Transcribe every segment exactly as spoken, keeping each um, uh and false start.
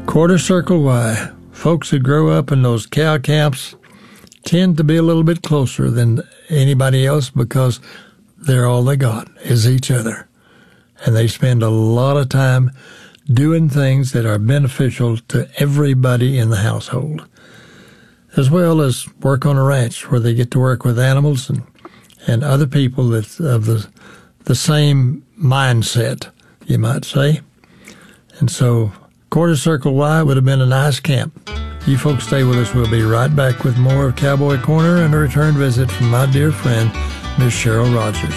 Quarter Circle Y. Folks that grow up in those cow camps tend to be a little bit closer than anybody else because they're all they got is each other. And they spend a lot of time doing things that are beneficial to everybody in the household, as well as work on a ranch where they get to work with animals and, and other people that of the the same mindset, you might say. And so Quarter Circle Y would have been a nice camp. You folks stay with us. We'll be right back with more of Cowboy Corner and a return visit from my dear friend, Miss Cheryl Rogers.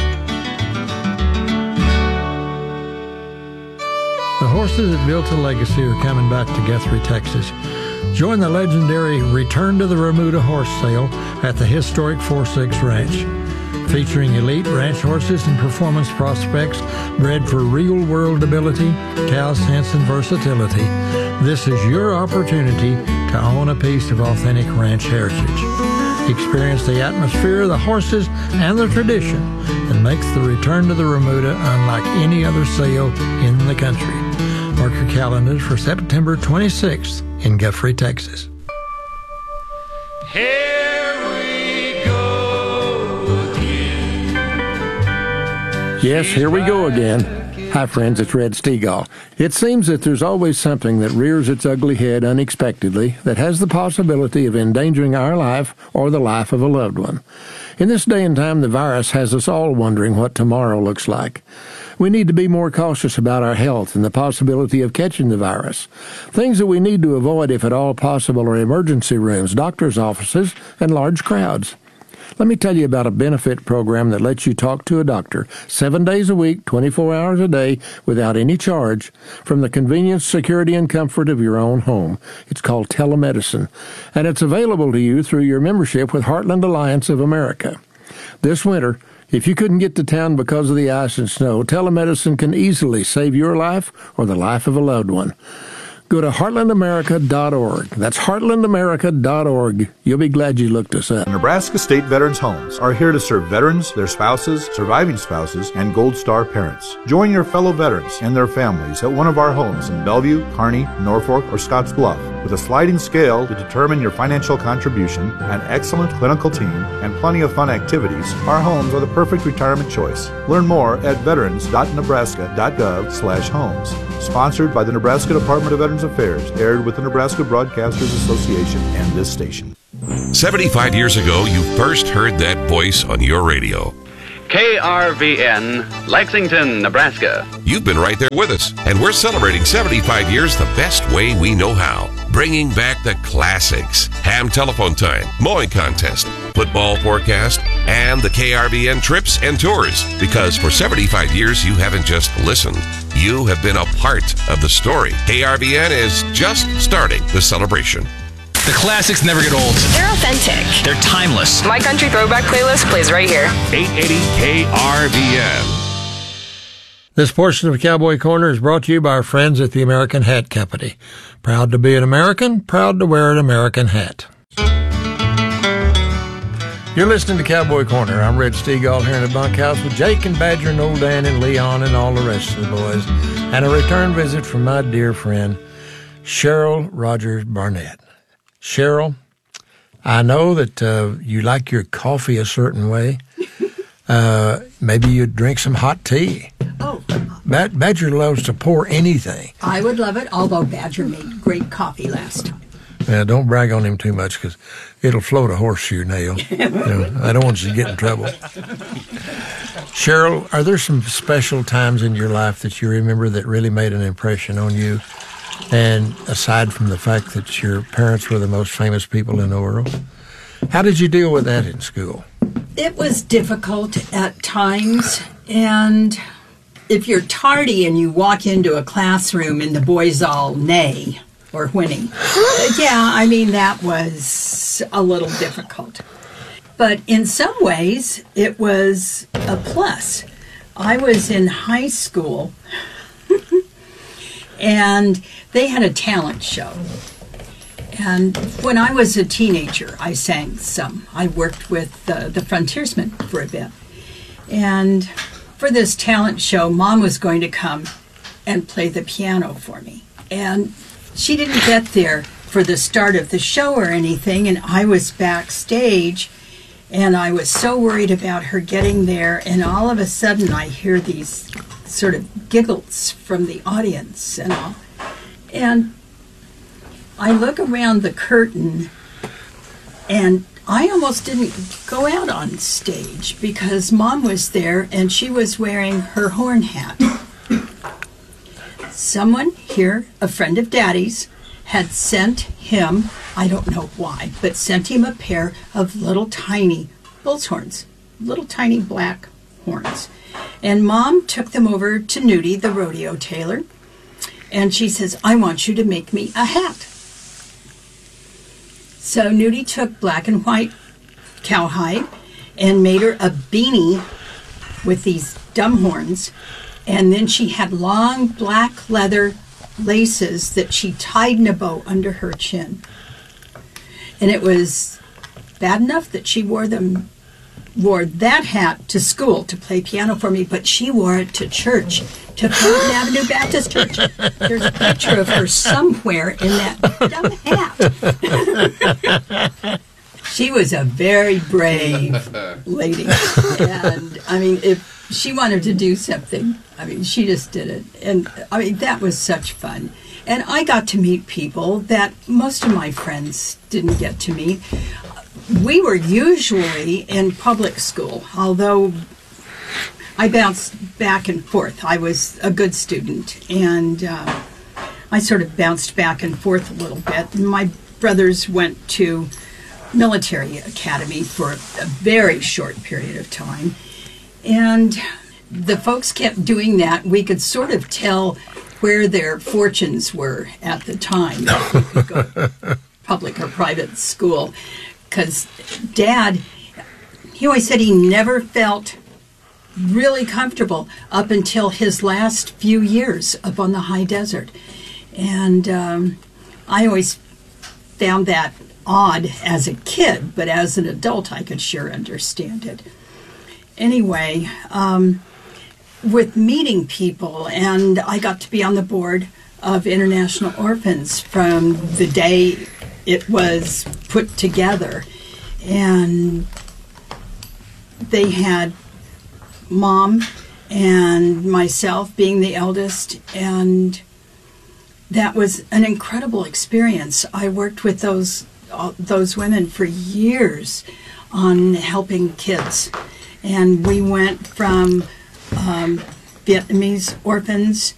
The horses that built a legacy are coming back to Guthrie, Texas. Join the legendary Return to the Remuda horse sale at the historic four six Ranch. Featuring elite ranch horses and performance prospects bred for real-world ability, cow sense, and versatility, this is your opportunity to own a piece of authentic ranch heritage. Experience the atmosphere, the horses, and the tradition that makes the Return to the Remuda unlike any other sale in the country. Mark your calendars for September twenty-sixth in Guthrie, Texas. Here we go again. Yes, here we go again. Hi, friends, it's Red Stegall. It seems that there's always something that rears its ugly head unexpectedly that has the possibility of endangering our life or the life of a loved one. In this day and time, the virus has us all wondering what tomorrow looks like. We need to be more cautious about our health and the possibility of catching the virus. Things that we need to avoid, if at all possible, are emergency rooms, doctor's offices, and large crowds. Let me tell you about a benefit program that lets you talk to a doctor seven days a week, twenty-four hours a day, without any charge, from the convenience, security, and comfort of your own home. It's called telemedicine, and it's available to you through your membership with Heartland Alliance of America. This winter, if you couldn't get to town because of the ice and snow, telemedicine can easily save your life or the life of a loved one. Go to heartland america dot org. That's heartland america dot org. You'll be glad you looked us up. Nebraska State Veterans Homes are here to serve veterans, their spouses, surviving spouses, and Gold Star parents. Join your fellow veterans and their families at one of our homes in Bellevue, Kearney, Norfolk, or Scotts Bluff. With a sliding scale to determine your financial contribution, an excellent clinical team, and plenty of fun activities, our homes are the perfect retirement choice. Learn more at veterans dot nebraska dot gov slash homes. Sponsored by the Nebraska Department of Veterans Affairs, aired with the Nebraska Broadcasters Association and this station. seventy-five years ago, you first heard that voice on your radio. K R V N, Lexington, Nebraska. You've been right there with us, and we're celebrating seventy-five years the best way we know how. Bringing back the classics, ham telephone time, mowing contest, football forecast, and the K R V N trips and tours. Because for seventy-five years, you haven't just listened. You have been a part of the story. K R V N is just starting the celebration. The classics never get old. They're authentic. They're timeless. My Country Throwback playlist plays right here. eight eighty K R V N. This portion of Cowboy Corner is brought to you by our friends at the American Hat Company. Proud to be an American, proud to wear an American hat. You're listening to Cowboy Corner. I'm Red Stegall here in the bunkhouse with Jake and Badger and Old Dan and Leon and all the rest of the boys. And a return visit from my dear friend, Cheryl Rogers Barnett. Cheryl, I know that uh, you like your coffee a certain way. Uh, maybe you drink some hot tea. Oh. Bad- Badger loves to pour anything. I would love it, although Badger made great coffee last time. Yeah, don't brag on him too much because it'll float a horseshoe nail. You know, I don't want you to get in trouble. Cheryl, are there some special times in your life that you remember that really made an impression on you? And aside from the fact that your parents were the most famous people in the world, how did you deal with that in school? It was difficult at times, and if you're tardy and you walk into a classroom and the boys all neigh or whinny, yeah, I mean, that was a little difficult. But in some ways, it was a plus. I was in high school, and they had a talent show. And when I was a teenager, I sang some. I worked with uh, the Frontiersmen for a bit. And for this talent show, Mom was going to come and play the piano for me. And she didn't get there for the start of the show or anything, and I was backstage, and I was so worried about her getting there, and all of a sudden I hear these sort of giggles from the audience and all. And I look around the curtain, and I almost didn't go out on stage because Mom was there and she was wearing her horn hat. Someone here, a friend of Daddy's, had sent him, I don't know why, but sent him a pair of little tiny bull's horns, little tiny black horns. And Mom took them over to Nudie, the rodeo tailor, and she says, I want you to make me a hat. So Nudie took black and white cowhide and made her a beanie with these dumb horns, and then she had long black leather laces that she tied in a bow under her chin. And it was bad enough that she wore them wore that hat to school to play piano for me, but she wore it to church, to Fountain Avenue Baptist Church. There's a picture of her somewhere in that dumb hat. She was a very brave lady. And, I mean, if she wanted to do something, I mean, she just did it. And, I mean, that was such fun. And I got to meet people that most of my friends didn't get to meet. We were usually in public school, although I bounced back and forth. I was a good student, and uh, I sort of bounced back and forth a little bit. And my brothers went to military academy for a very short period of time, and the folks kept doing that. We could sort of tell where their fortunes were at the time, if you could go public or private school. Because Dad, he always said he never felt really comfortable up until his last few years up on the high desert. And um, I always found that odd as a kid, but as an adult I could sure understand it. Anyway, um, with meeting people, and I got to be on the board of International Orphans from the day it was put together, and they had Mom and myself being the eldest, and that was an incredible experience. I worked with those uh, those women for years on helping kids, and we went from um, Vietnamese orphans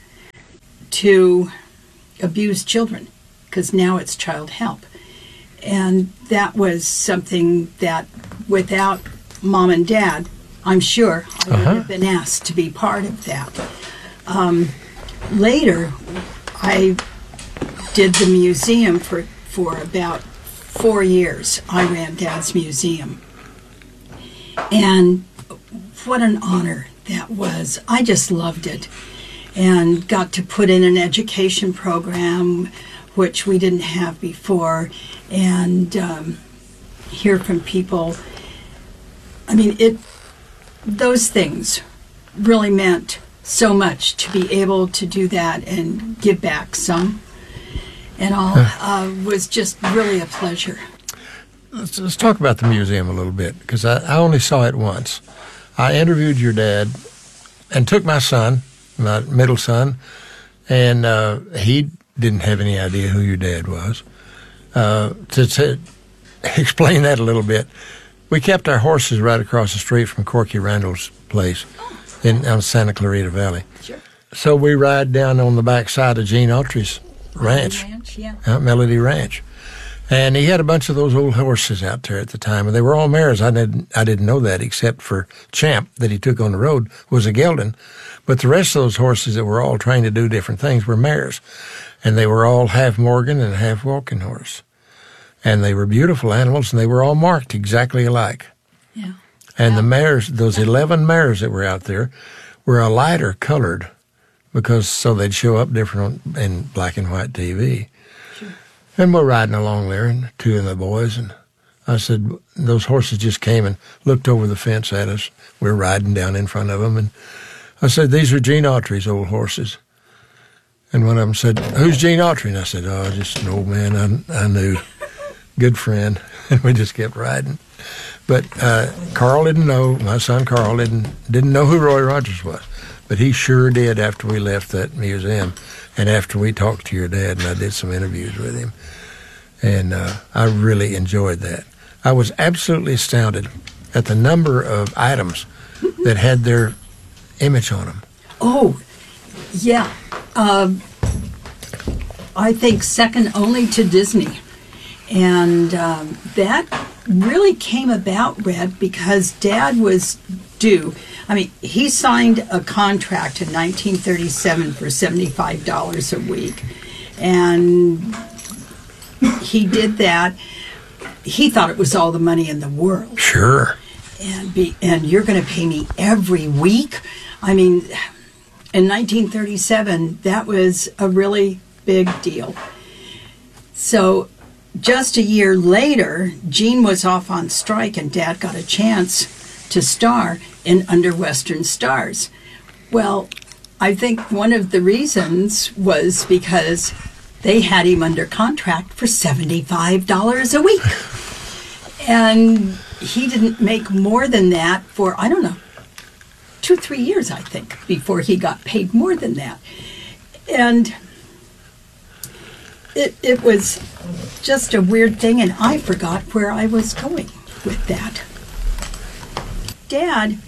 to abused children, because now it's child help. And that was something that without Mom and Dad, I'm sure I would Uh-huh. have been asked to be part of that. Um, later, I did the museum for, for about four years. I ran Dad's museum. And what an honor that was. I just loved it. And got to put in an education program, which we didn't have before, and um, hear from people. I mean, it. Those things really meant so much to be able to do that and give back some, and all uh, was just really a pleasure. Let's, let's talk about the museum a little bit, because I, I only saw it once. I interviewed your dad and took my son, my middle son, and uh, he didn't have any idea who your dad was. Uh, to, to explain that a little bit, we kept our horses right across the street from Corky Randall's place in on Santa Clarita Valley. Sure. So we ride down on the back side of Gene Autry's ranch, Ranch, yeah. uh, Melody Ranch. And he had a bunch of those old horses out there at the time, and they were all mares. I didn't, I didn't know that, except for Champ that he took on the road was a gelding. But the rest of those horses that were all trained to do different things were mares. And they were all half Morgan and half walking horse. And they were beautiful animals, and they were all marked exactly alike. Yeah. And the mares, those eleven mares that were out there, were a lighter colored, because so they'd show up different on, in black and white T V. Sure. And we're riding along there, and two of the boys, and I said, those horses just came and looked over the fence at us. We're riding down in front of them, and I said, these are Gene Autry's old horses. And one of them said, "Who's Gene Autry?" And I said, "Oh, just an old man I, I knew, good friend." And we just kept riding. But uh, Carl didn't know, my son Carl didn't didn't know who Roy Rogers was. But he sure did after we left that museum and after we talked to your dad, and I did some interviews with him. And uh, I really enjoyed that. I was absolutely astounded at the number of items that had their image on them. Oh, yeah. Um, I think second only to Disney. And um, that really came about, Red, because Dad was due. I mean, he signed a contract in nineteen thirty-seven for seventy-five dollars a week. And he did that. He thought it was all the money in the world. Sure. And be and you're going to pay me every week? I mean, in nineteen thirty-seven, that was a really big deal. So just a year later, Gene was off on strike and Dad got a chance to star in Under Western Stars. Well, I think one of the reasons was because they had him under contract for seventy-five dollars a week. And he didn't make more than that for, I don't know, two, three years, I think, before he got paid more than that. And it, it was just a weird thing, and I forgot where I was going with that. Dad,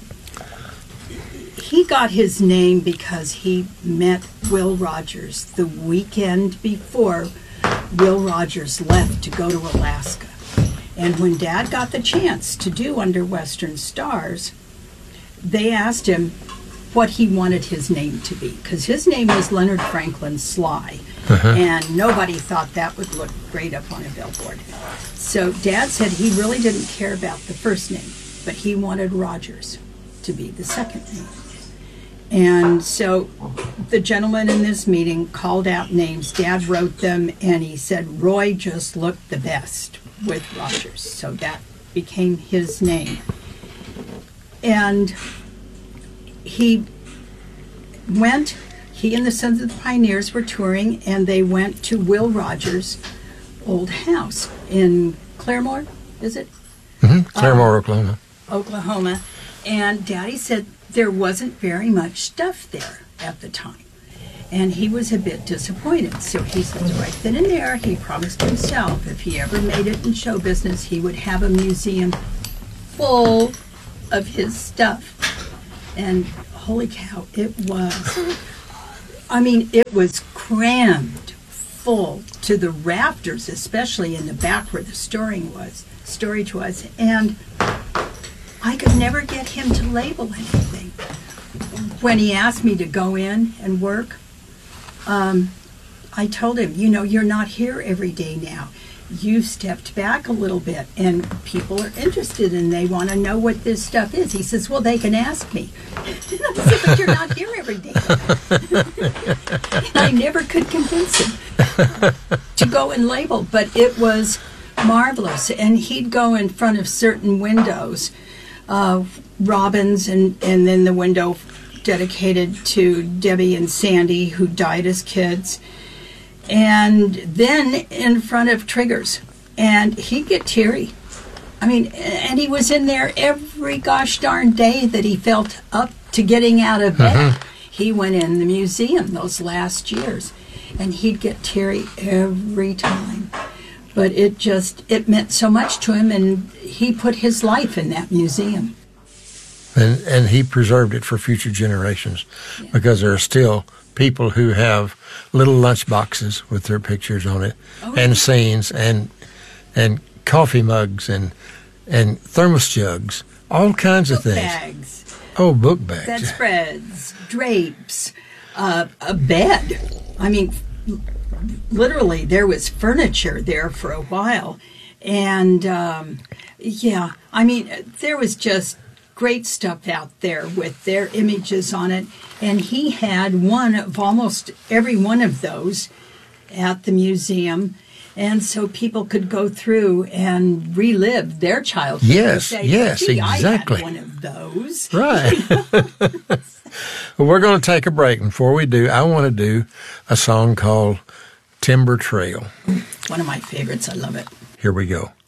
he got his name because he met Will Rogers the weekend before Will Rogers left to go to Alaska. And when Dad got the chance to do Under Western Stars, they asked him what he wanted his name to be, because his name was Leonard Franklin Sly, uh-huh. and nobody thought that would look great up on a billboard. So Dad said he really didn't care about the first name, but he wanted Rogers to be the second name. And so the gentleman in this meeting called out names. Dad wrote them, and he said Roy just looked the best with Rogers. So that became his name. And he went, he and the Sons of the Pioneers were touring, and they went to Will Rogers' old house in Claremore, is it? Mm-hmm. Claremore, um, Oklahoma. Oklahoma. And Daddy said there wasn't very much stuff there at the time. And he was a bit disappointed. So he says right then and there, he promised himself if he ever made it in show business, he would have a museum full of his stuff. And holy cow, it was. I mean, it was crammed full to the rafters, especially in the back where the storing was, storage was. And I could never get him to label anything. When he asked me to go in and work, um, I told him, you know, you're not here every day now. You've stepped back a little bit, and people are interested, and they want to know what this stuff is. He says, well, they can ask me. I said, but you're not here every day. And I never could convince him to go and label, but it was marvelous. And he'd go in front of certain windows, uh, Robin's, and, and then the window dedicated to Debbie and Sandy, who died as kids, and then in front of Trigger's. And he'd get teary. I mean, and he was in there every gosh darn day that he felt up to getting out of bed. Mm-hmm. He went in the museum those last years, and he'd get teary every time. But it just, it meant so much to him, and he put his life in that museum. And and he preserved it for future generations, yeah. Because there are still people who have little lunch boxes with their pictures on it, oh, and yeah. scenes, and and coffee mugs, and and thermos jugs, all kinds book of things. Bags. Oh, book bags. Bedspreads, drapes, uh, a bed. I mean, literally, there was furniture there for a while, and um, yeah, I mean, there was just great stuff out there with their images on it, and he had one of almost every one of those at the museum. And so people could go through and relive their childhood. Yes, and say, yes, Gee, exactly. I had one of those. Right. Well, we're going to take a break. And before we do, I want to do a song called Timber Trail. One of my favorites. I love it. Here we go.